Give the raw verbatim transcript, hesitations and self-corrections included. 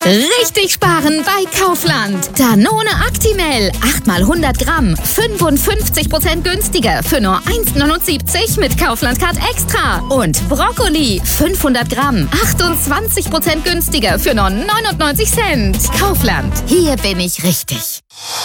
Richtig sparen bei Kaufland. Danone Actimel, acht mal hundert Gramm, fünfundfünfzig Prozent günstiger für nur eins neunundsiebzig mit Kaufland-Card Extra. Und Brokkoli, fünfhundert Gramm, achtundzwanzig Prozent günstiger für nur neunundneunzig Cent. Kaufland, hier bin ich richtig.